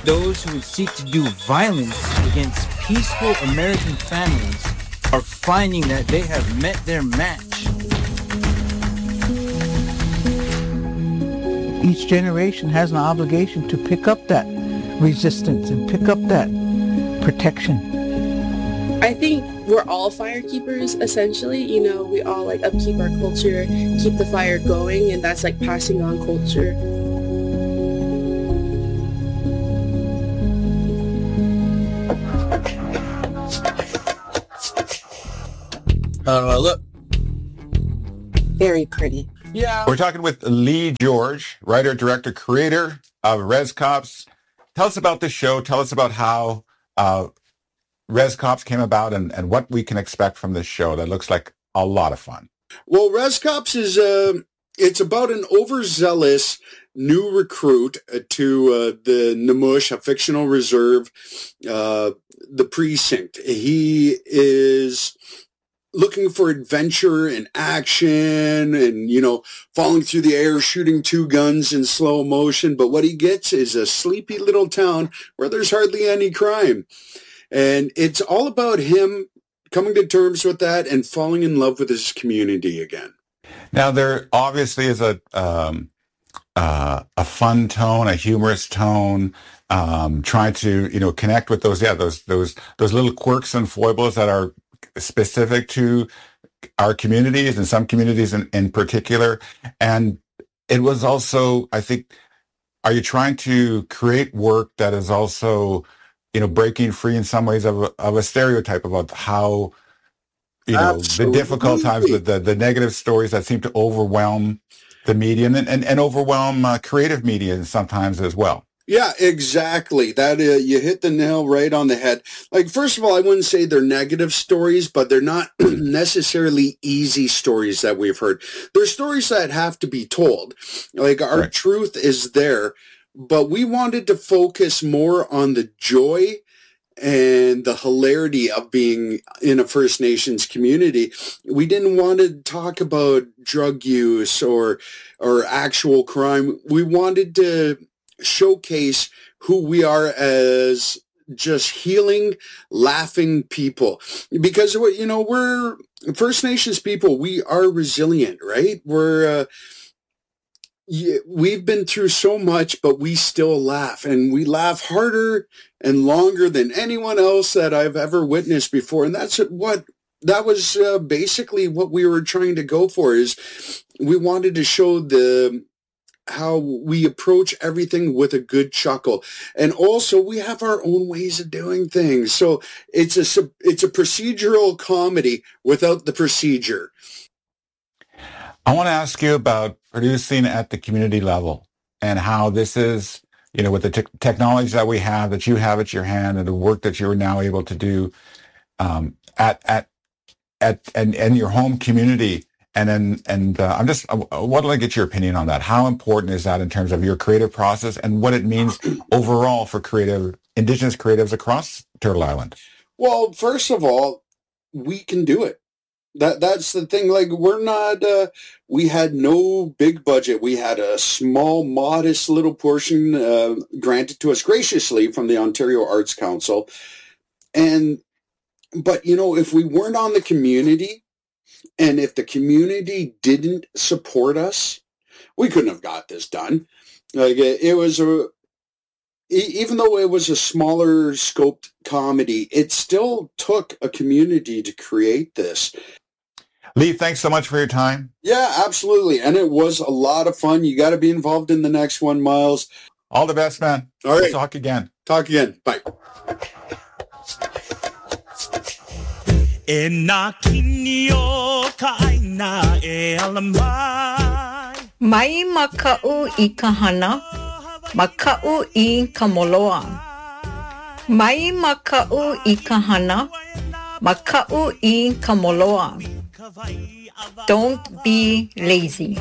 those who seek to do violence against peaceful American families are finding that they have met their match. Each generation has an obligation to pick up that resistance and pick up that protection. I think we're all fire keepers, essentially. You know, we all like upkeep our culture, keep the fire going, and that's like passing on culture. Look. Very pretty. Yeah. We're talking with Lee George, writer, director, creator of Res Cops. Tell us about this show. Tell us about how Res Cops came about and what we can expect from this show. That looks like a lot of fun. Well, Res Cops is it's about an overzealous new recruit to the Namush, a fictional reserve, the precinct. He is looking for adventure and action and, you know, falling through the air, shooting two guns in slow motion. But what he gets is a sleepy little town where there's hardly any crime. And it's all about him coming to terms with that and falling in love with his community again. Now, there obviously is a fun tone, a humorous tone, trying to, you know, connect with those little quirks and foibles that are specific to our communities and some communities in particular. And it was also, I think, are you trying to create work that is also, you know, breaking free in some ways of a stereotype about how, you know, Absolutely. the difficult times, the negative stories that seem to overwhelm the media and overwhelm creative media sometimes as well. Yeah, exactly. That you hit the nail right on the head. Like, first of all, I wouldn't say they're negative stories, but they're not necessarily easy stories that we've heard. They're stories that have to be told. Like, our Right. truth is there, but we wanted to focus more on the joy and the hilarity of being in a First Nations community. We didn't want to talk about drug use or actual crime. We wanted to showcase who we are as just healing, laughing people. Because, you know, we're First Nations people. We are resilient, right? We've been through so much, but we still laugh, and we laugh harder and longer than anyone else that I've ever witnessed before. And that was basically what we were trying to go for. Is we wanted to show how we approach everything with a good chuckle. And also we have our own ways of doing things. So it's a procedural comedy without the procedure. I want to ask you about producing at the community level and how this is, you know, with the technology that we have, that you have at your hand, and the work that you're now able to do at your home community. And I want to get your opinion on that. How important is that in terms of your creative process and what it means overall for Indigenous creatives across Turtle Island? Well, first of all, we can do it. That's the thing. Like, we're not, we had no big budget. We had a small, modest little portion granted to us graciously from the Ontario Arts Council. But, you know, if we weren't on the community, and if the community didn't support us, we couldn't have got this done. Like, it was even though it was a smaller scoped comedy, it still took a community to create this. Lee, thanks so much for your time. Yeah, absolutely. And it was a lot of fun. You got to be involved in the next one, Miles. All the best, man. All right. We'll talk again. Bye. Mai maka'u I ka hana, maka'u I ka moloa. Mai maka'u I ka hana, maka'u I ka moloa. Don't be lazy.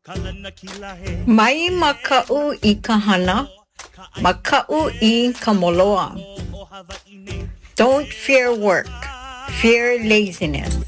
Mai maka'u I ka hana, maka'u I ka moloa. Don't fear work, fear laziness.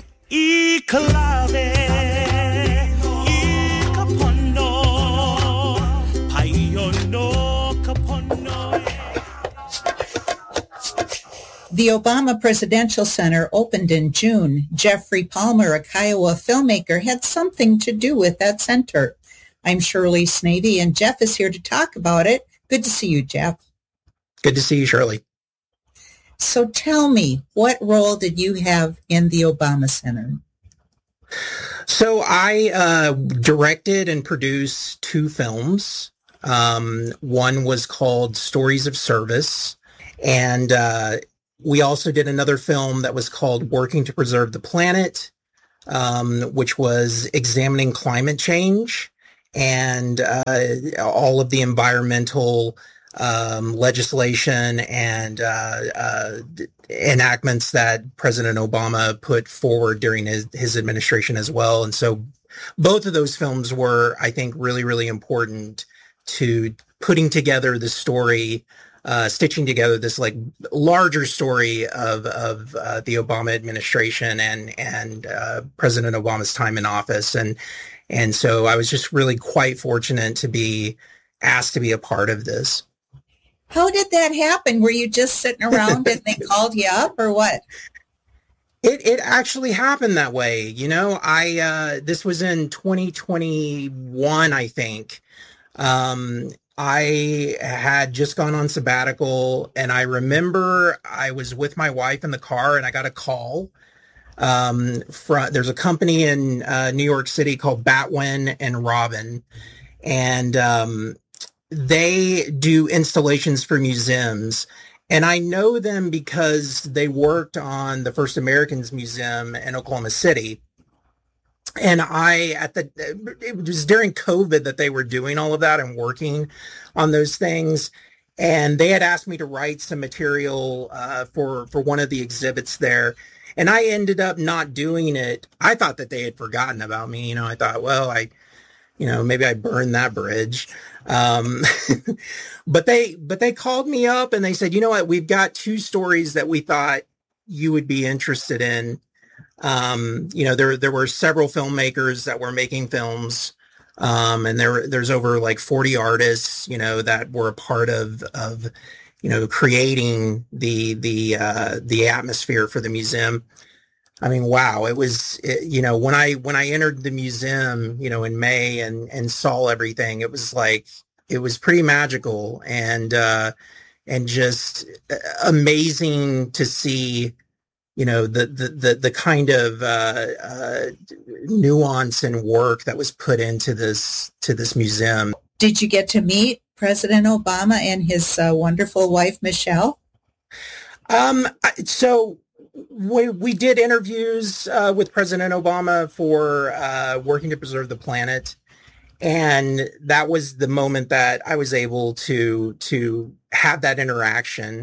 The Obama Presidential Center opened in June. Jeffrey Palmer, a Kiowa filmmaker, had something to do with that center. I'm Shirley Snavy, and Jeff is here to talk about it. Good to see you, Jeff. Good to see you, Shirley. So tell me, what role did you have in the Obama Center? So I directed and produced 2 films. One was called Stories of Service, and we also did another film that was called Working to Preserve the Planet, which was examining climate change and all of the environmental legislation and enactments that President Obama put forward during his administration as well. And so both of those films were, I think, really, really important to putting together the story, stitching together this like larger story of the Obama administration and President Obama's time in office. And so I was just really quite fortunate to be asked to be a part of this. How did that happen? Were you just sitting around and they called you up, or what? It actually happened that way. You know, this was in 2021, I think. I had just gone on sabbatical, and I remember I was with my wife in the car and I got a call. There's a company in New York City called Batwin and Robin, and they do installations for museums. And I know them because they worked on the First Americans Museum in Oklahoma City. And it was during COVID that they were doing all of that and working on those things. And they had asked me to write some material for one of the exhibits there. And I ended up not doing it. I thought that they had forgotten about me. You know, I thought, well, maybe I burned that bridge. But they called me up and they said, you know what, we've got 2 stories that we thought you would be interested in. There were several filmmakers that were making films, and there's over like 40 artists, that were a part of creating the atmosphere for the museum. I mean, wow, it was, when I entered the museum, in May and saw everything, it was pretty magical and just amazing to see, the kind of nuance and work that was put into this museum. Did you get to meet President Obama and his wonderful wife, Michelle? So we did interviews with President Obama for Working to Preserve the Planet. And that was the moment that I was able to have that interaction.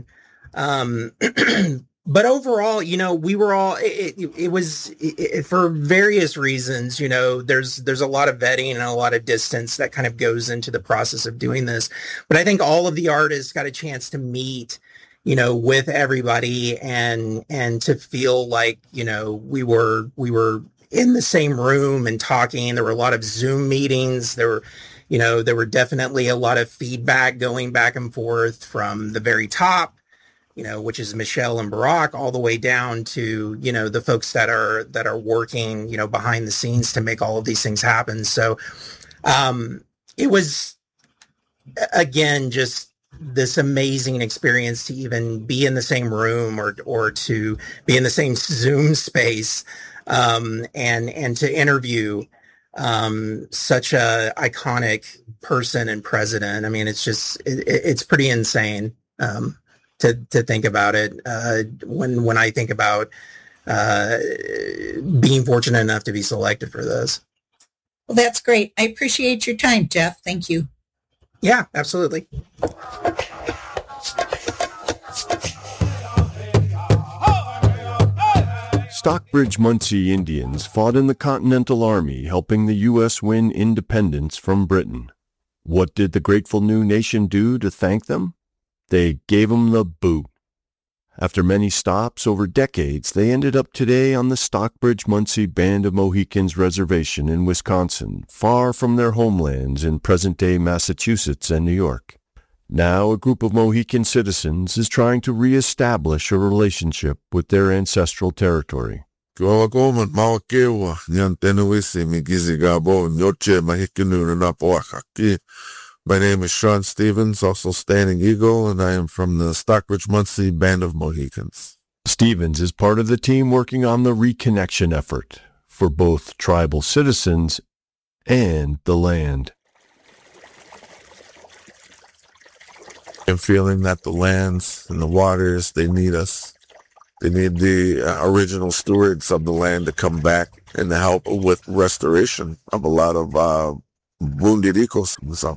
But overall, we were all, it was for various reasons, there's a lot of vetting and a lot of distance that kind of goes into the process of doing this. But I think all of the artists got a chance to meet, with everybody and to feel like, we were in the same room and talking. There were a lot of Zoom meetings. There were definitely a lot of feedback going back and forth from the very top, which is Michelle and Barack, all the way down to, the folks that are working, behind the scenes to make all of these things happen. So it was, again, just this amazing experience to even be in the same room or to be in the same Zoom space and to interview such a iconic person and president. I mean, it's just it's pretty insane to think about it when I think about being fortunate enough to be selected for this. Well, that's great. I appreciate your time, Jeff. Thank you. Yeah, absolutely. Stockbridge-Munsee Indians fought in the Continental Army, helping the U.S. win independence from Britain. What did the grateful new nation do to thank them? They gave them the boot. After many stops over decades, they ended up today on the Stockbridge-Munsee Band of Mohicans Reservation in Wisconsin, far from their homelands in present-day Massachusetts and New York. Now a group of Mohican citizens is trying to reestablish a relationship with their ancestral territory. My name is Sean Stevens, also Standing Eagle, and I am from the Stockbridge-Muncie Band of Mohicans. Stevens is part of the team working on the reconnection effort for both tribal citizens and the land. I'm feeling that the lands and the waters, they need us. They need the original stewards of the land to come back and to help with restoration of a lot of wounded ecosystems.